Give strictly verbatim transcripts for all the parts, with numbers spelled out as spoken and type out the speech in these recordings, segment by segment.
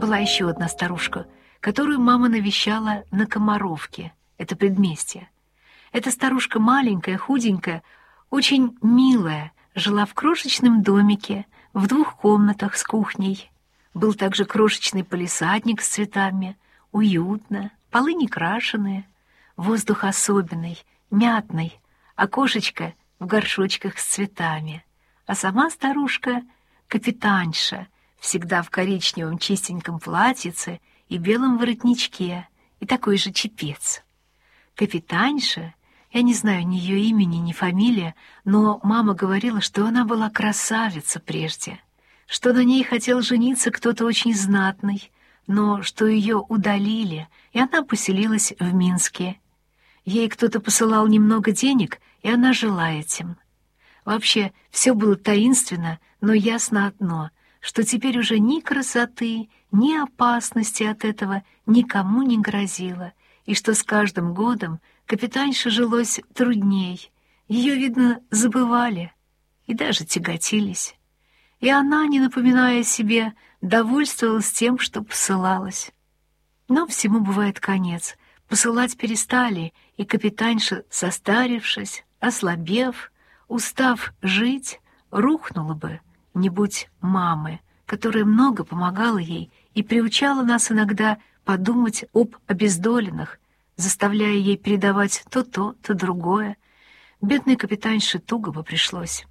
Была еще одна старушка, которую мама навещала на Комаровке, это предместье. Эта старушка маленькая, худенькая, очень милая, жила в крошечном домике, в двух комнатах с кухней. Был также крошечный палисадник с цветами, уютно, полы не крашеные, воздух особенный, мятный, окошечко в горшочках с цветами. А сама старушка — капитанша, всегда в коричневом чистеньком платьице и белом воротничке, и такой же чепец. Капитанша, я не знаю ни ее имени, ни фамилия, но мама говорила, что она была красавица прежде, что на ней хотел жениться кто-то очень знатный, но что ее удалили, и она поселилась в Минске. Ей кто-то посылал немного денег, и она жила этим. Вообще, все было таинственно, но ясно одно, что теперь уже ни красоты, ни опасности от этого никому не грозило, и что с каждым годом капитанше жилось трудней. Ее, видно, забывали и даже тяготились. И она, не напоминая о себе, довольствовалась тем, что посылалась. Но всему бывает конец. Посылать перестали, и капитанша, состарившись, ослабев, устав жить, рухнула бы, не будь мамы, которая много помогала ей и приучала нас иногда подумать об обездоленных, заставляя ей передавать то то, то другое. Бедной капитанше туго бы пришлось.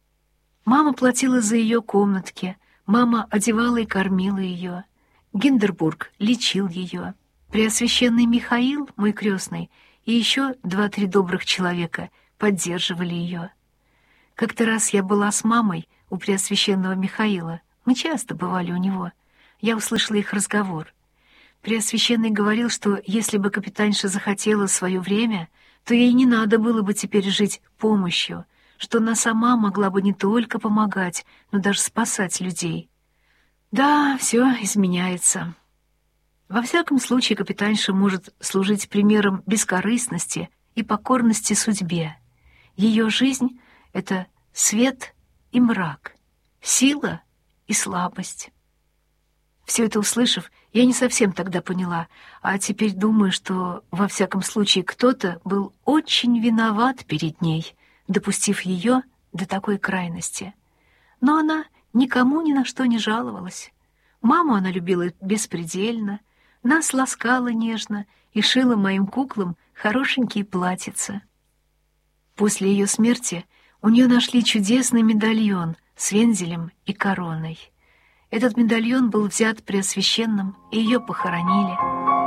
Мама платила за ее комнатки, мама одевала и кормила ее. Гиндербург лечил ее. Преосвященный Михаил, мой крестный, и еще два-три добрых человека поддерживали ее. Как-то раз я была с мамой у Преосвященного Михаила. Мы часто бывали у него. Я услышала их разговор. Преосвященный говорил, что если бы капитанша захотела свое время, то ей не надо было бы теперь жить помощью, что она сама могла бы не только помогать, но даже спасать людей. Да, все изменяется. Во всяком случае, капитанша может служить примером бескорыстности и покорности судьбе. Ее жизнь — это свет и мрак, сила и слабость. Все это услышав, я не совсем тогда поняла, а теперь думаю, что во всяком случае кто-то был очень виноват перед ней, допустив ее до такой крайности. Но она никому ни на что не жаловалась. Маму она любила беспредельно, нас ласкала нежно и шила моим куклам хорошенькие платьица. После ее смерти у нее нашли чудесный медальон с вензелем и короной. Этот медальон был взят Преосвященным, и ее похоронили.